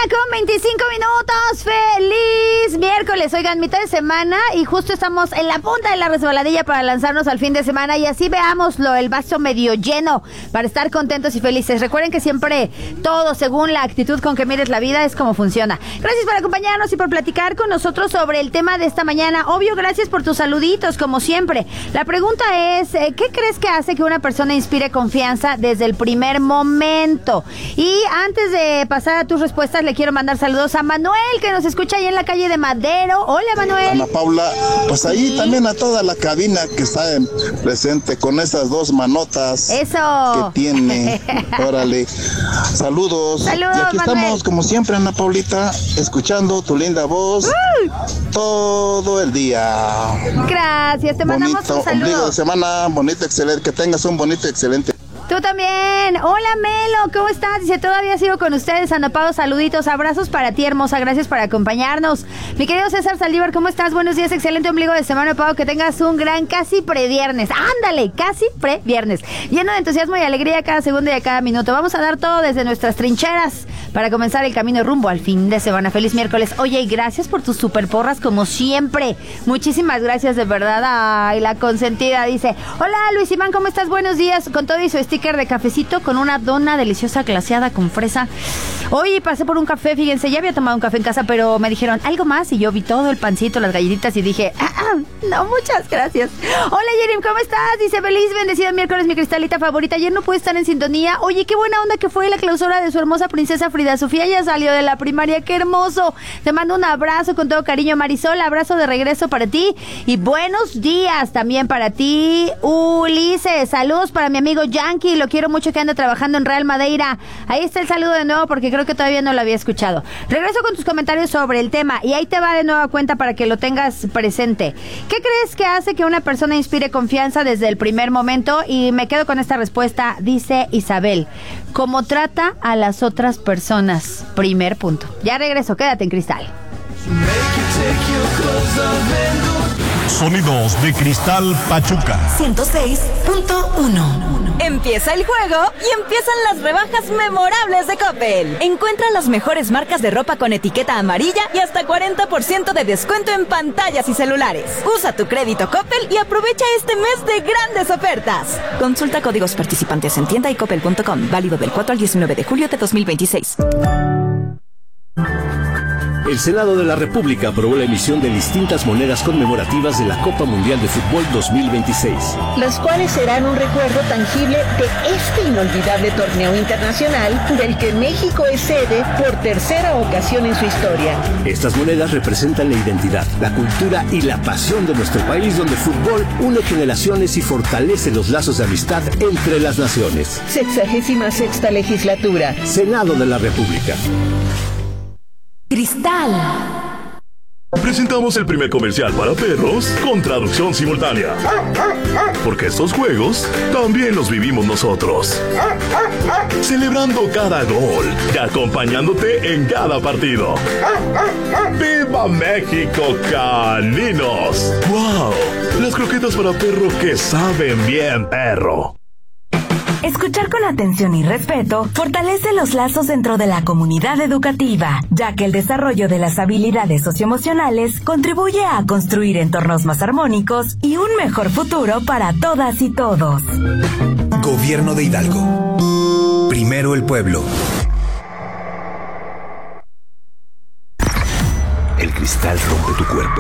con 25 minutos. ¡Feliz miércoles! Oigan, mitad de semana y justo estamos en la punta de la resbaladilla para lanzarnos al fin de semana y así veámoslo, el vaso medio lleno para estar contentos y felices. Recuerden que siempre todo según la actitud con que mires la vida es como funciona. Gracias por acompañarnos y por platicar con nosotros sobre el tema de esta mañana. Obvio, gracias por tus saluditos, como siempre. La pregunta es, ¿qué crees que hace que una persona inspire confianza desde el primer momento? Y antes de pasar a tus respuestas, le quiero mandar saludos a Manuel, que nos escucha ahí en la calle de Madero. Hola, Manuel. Ana Paula, pues ahí también a toda la cabina que está presente con esas dos manotas. Eso. Que tiene. Órale. Saludos. Saludos, y aquí Manuel. estamos, como siempre, Ana Paulita, escuchando tu linda voz todo el día. Gracias, te mandamos Bonito un saludo. ombligo de semana, bonito, excelente. Que tengas un bonito, excelente. Tú también. Hola, Melo, ¿cómo estás? Dice, todavía sigo con ustedes, Ana Pao, saluditos, abrazos para ti, hermosa, gracias por acompañarnos. Mi querido César Saldívar, ¿cómo estás? Buenos días, excelente ombligo de semana, Pao, que tengas un gran casi previernes. ¡Ándale! Casi previernes. Lleno de entusiasmo y alegría cada segundo y a cada minuto. Vamos a dar todo desde nuestras trincheras para comenzar el camino rumbo al fin de semana. Feliz miércoles. Oye, y gracias por tus super porras, como siempre. Muchísimas gracias, de verdad. Ay, la consentida dice, hola, Luis Iván, ¿cómo estás? Buenos días. Con todo y su sticker de cafecito con una dona deliciosa glaseada con fresa. Hoy pasé por un café, fíjense, ya había tomado un café en casa, pero me dijeron algo más y yo vi todo el pancito, las galletitas y dije, no, muchas gracias. Hola, Yerim, ¿cómo estás? Dice, feliz, bendecido miércoles, mi cristalita favorita. Ayer no pude estar en sintonía. Oye, qué buena onda que fue la clausura de su hermosa princesa Frida Sofía. Ya salió de la primaria, qué hermoso. Te mando un abrazo con todo cariño, Marisol. Abrazo de regreso para ti y buenos días también para ti, Ulises. Saludos para mi amigo Yankee, lo quiero mucho, que anda trabajando en Real Madeira. Ahí está el saludo de nuevo porque creo que todavía no lo había escuchado. Regreso con tus comentarios sobre el tema y ahí te va de nueva cuenta para que lo tengas presente. ¿Qué crees que hace que una persona inspire confianza desde el primer momento? Y me quedo con esta respuesta, dice Isabel, cómo trata a las otras personas. Primer punto. Ya regreso, quédate en Cristal. Sonidos de Cristal Pachuca 106.1. Empieza el juego y empiezan las rebajas memorables de Coppel. Encuentra las mejores marcas de ropa con etiqueta amarilla y hasta 40% de descuento en pantallas y celulares. Usa tu crédito Coppel y aprovecha este mes de grandes ofertas. Consulta códigos participantes en tienda y coppel.com. Válido del 4 al 19 de julio de 2026. El Senado de la República aprobó la emisión de distintas monedas conmemorativas de la Copa Mundial de Fútbol 2026. Las cuales serán un recuerdo tangible de este inolvidable torneo internacional del que México es sede por tercera ocasión en su historia. Estas monedas representan la identidad, la cultura y la pasión de nuestro país, donde el fútbol une generaciones y fortalece los lazos de amistad entre las naciones. 66ª legislatura. Senado de la República. Cristal. Presentamos el primer comercial para perros con traducción simultánea. Porque estos juegos también los vivimos nosotros. Celebrando cada gol y acompañándote en cada partido. ¡Viva México, caninos! ¡Wow! Las croquetas para perro que saben bien, perro. Escuchar con atención y respeto fortalece los lazos dentro de la comunidad educativa, ya que el desarrollo de las habilidades socioemocionales contribuye a construir entornos más armónicos y un mejor futuro para todas y todos. Gobierno de Hidalgo. Primero el pueblo. El cristal rompe tu cuerpo.